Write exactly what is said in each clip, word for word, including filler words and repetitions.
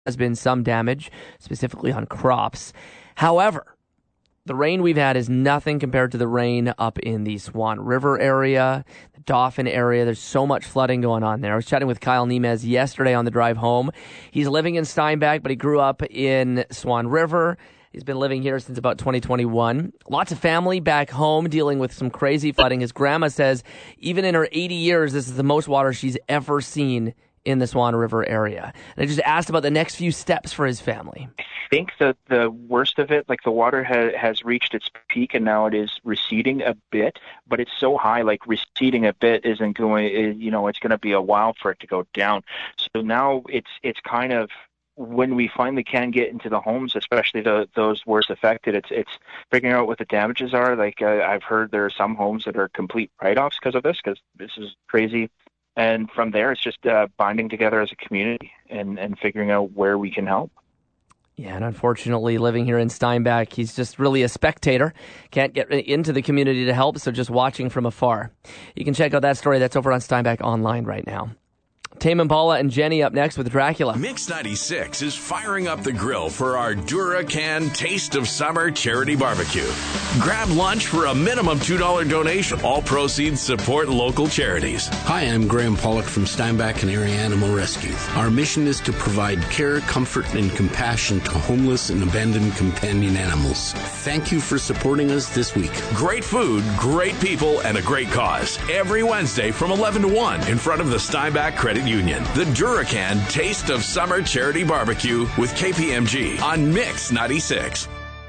has been some damage, specifically on crops. However, the rain we've had is nothing compared to the rain up in the Swan River area, the Dauphin area. There's so much flooding going on there. I was chatting with Kyle Nemez yesterday on the drive home. He's living in Steinbach, but he grew up in Swan River. He's been living here since about twenty twenty-one. Lots of family back home dealing with some crazy flooding. His grandma says even in her eighty years, this is the most water she's ever seen in the Swan River area. And I just asked about the next few steps for his family. I think that the worst of it, like the water ha- has reached its peak and now it is receding a bit, but it's so high, like receding a bit isn't going, you know, it's going to be a while for it to go down. So now it's it's kind of, when we finally can get into the homes, especially the, those worst affected, it's it's figuring out what the damages are. Like uh, I've heard there are some homes that are complete write-offs because of this, because this is crazy. And from there, it's just uh, binding together as a community and, and figuring out where we can help. Yeah, and unfortunately, living here in Steinbach, he's just really a spectator. Can't get into the community to help, so just watching from afar. You can check out that story. That's over on Steinbach Online right now. Tame Impala and Jenny up next with Dracula. Mix ninety-six is firing up the grill for our Duracan Taste of Summer charity barbecue. Grab lunch for a minimum two dollars donation. All proceeds support local charities. Hi, I'm Graham Pollock from Steinbach and Area Animal Rescue. Our mission is to provide care, comfort, and compassion to homeless and abandoned companion animals. Thank you for supporting us this week. Great food, great people, and a great cause. Every Wednesday from eleven to one in front of the Steinbach Credit Union. The Duracan Taste of Summer Charity Barbecue with K P M G on Mix ninety-six.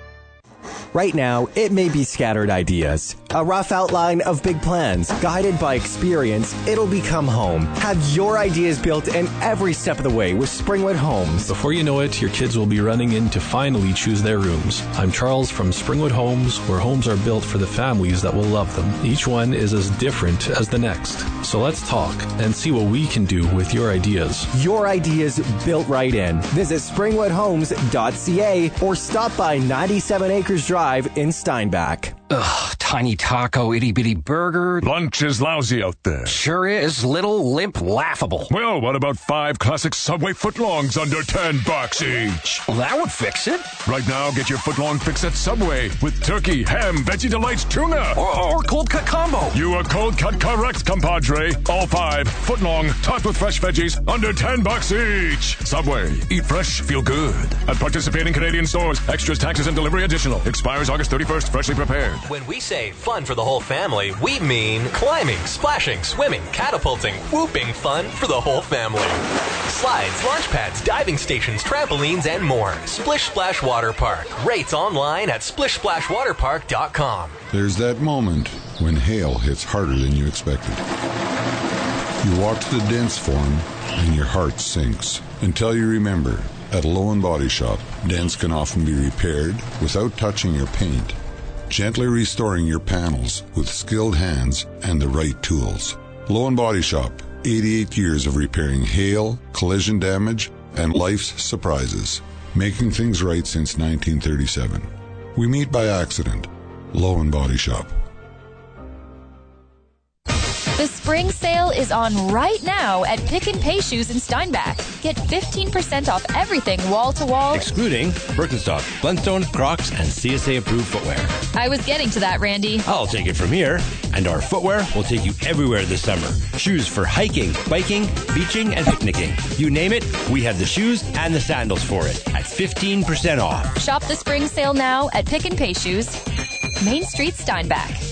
Right now, it may be scattered ideas, a rough outline of big plans. Guided by experience, it'll become home. Have your ideas built in every step of the way with Springwood Homes. Before you know it, your kids will be running in to finally choose their rooms. I'm Charles from Springwood Homes, where homes are built for the families that will love them. Each one is as different as the next. So let's talk and see what we can do with your ideas. Your ideas built right in. Visit springwood homes dot c a or stop by ninety-seven Acres Drive in Steinbach. Ugh, tiny taco, itty-bitty burger. Lunch is lousy out there. Sure is. Little, limp, laughable. Well, what about five classic Subway footlongs under ten bucks each? Well, that would fix it. Right now, get your footlong fix at Subway with turkey, ham, Veggie Delights, tuna. Or, or cold cut combo. You are cold cut correct, compadre. All five footlong, topped with fresh veggies, under ten bucks each. Subway. Eat fresh, feel good. At participating Canadian stores. Extras, taxes, and delivery additional. Expires August thirty-first. Freshly prepared. When we say fun for the whole family, we mean climbing, splashing, swimming, catapulting, whooping fun for the whole family. Slides, launch pads, diving stations, trampolines, and more. Splish Splash Water Park. Rates online at splish splash water park dot com. There's that moment when hail hits harder than you expected. You walk to the dents form and your heart sinks until you remember, at Low and Body Shop, dents can often be repaired without touching your paint, gently restoring your panels with skilled hands and the right tools. Low and Body Shop, eighty-eight years of repairing hail, collision damage, and life's surprises, making things right since nineteen thirty-seven. We meet by accident. Low and Body Shop. The spring sale is on right now at Pick and Pay Shoes in Steinbach. Get fifteen percent off everything wall-to-wall. Excluding Birkenstock, Blundstone, Crocs, and C S A-approved footwear. I was getting to that, Randy. I'll take it from here. And our footwear will take you everywhere this summer. Shoes for hiking, biking, beaching, and picnicking. You name it, we have the shoes and the sandals for it at fifteen percent off. Shop the spring sale now at Pick and Pay Shoes, Main Street, Steinbach.